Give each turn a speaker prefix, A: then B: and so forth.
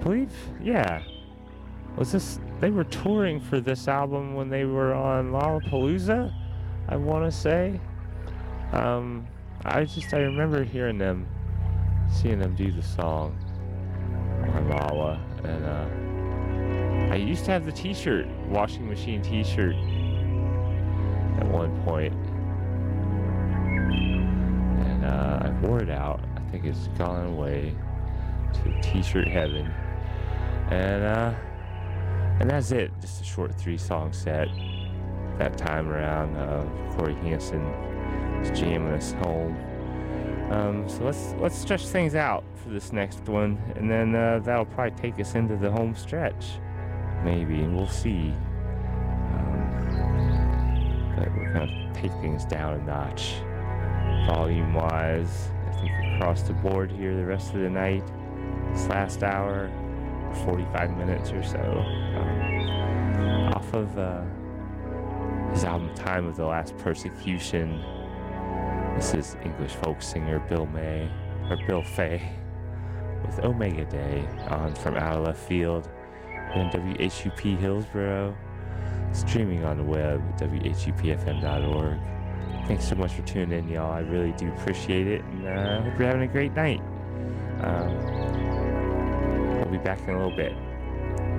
A: believe, yeah. Was this, they were touring for this album when they were on Lollapalooza, I want to say. Um, I remember hearing them, seeing them do the song on Lala, and I used to have the t-shirt, washing machine t-shirt at one point, and I wore it out. I think it's gone away to t-shirt heaven, and that's it. Just a short 3-song set that time around. Corey Hansen was jamming us home. So let's stretch things out for this next one, and then that'll probably take us into the home stretch. Maybe, we'll see. But we're gonna take things down a notch, volume-wise. I think across the board here the rest of the night. This last hour, 45 minutes or so, off of his album Time of the Last Persecution. This is English folk singer Bill Fay with Omega Day on From Out of Left Field and WHUP Hillsboro, streaming on the web at WHUPFM.org. Thanks so much for tuning in, y'all. I really do appreciate it, and hope you're having a great night. We'll be back in a little bit.